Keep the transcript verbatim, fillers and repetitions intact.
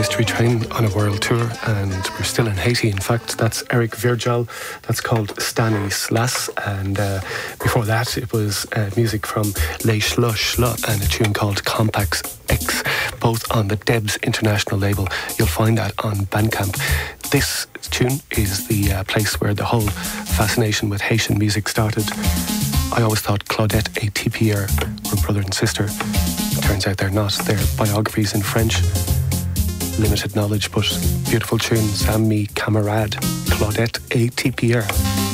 Mystery Train on a world tour, and we're still in Haiti. In fact, that's Eric Virgil. That's called Stanislas. And uh, before that, it was uh, music from Les Schla Schla and a tune called Compax X, both on the Debs International label. You'll find that on Bandcamp. This tune is the uh, place where the whole fascination with Haitian music started. I always thought Claudette et Pierre were brother and sister. Turns out they're not. They're biographies in French. Limited knowledge, but beautiful tunes. Ami Camarade, Claudette et Pierre.